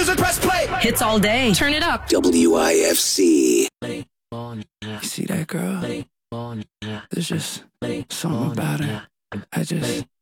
Use it, press play. Hits all day. Turn it up. WIFC. You see that girl? There's just something about her. I just